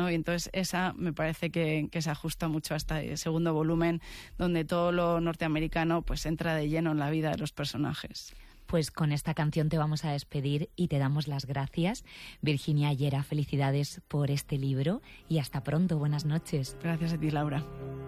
¿no? Y entonces esa me parece que se ajusta mucho a este segundo volumen, donde todo lo norteamericano pues entra de lleno en la vida de los personajes. Pues con esta canción te vamos a despedir y te damos las gracias. Virginia Llera, felicidades por este libro y hasta pronto. Buenas noches. Gracias a ti, Laura.